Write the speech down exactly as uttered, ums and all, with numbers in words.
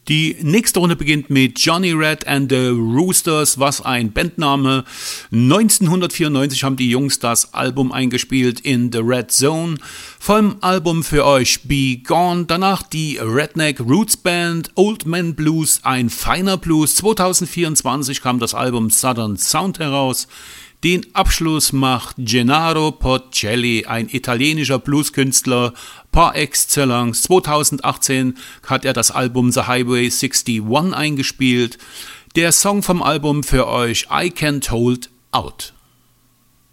Die nächste Runde beginnt mit Johnny Red and the Roosters, was ein Bandname. neunzehnhundertvierundneunzig haben die Jungs das Album eingespielt in The Red Zone. Vom Album für euch Be Gone, danach die Redneck Roots Band Old Man Blues, ein feiner Blues. zweitausendvierundzwanzig kam das Album Southern Sound heraus. Den Abschluss macht Gennaro Porcelli, ein italienischer Blueskünstler par excellence. zweitausendachtzehn hat er das Album The Highway einundsechzig eingespielt. Der Song vom Album für euch I Can't Hold Out.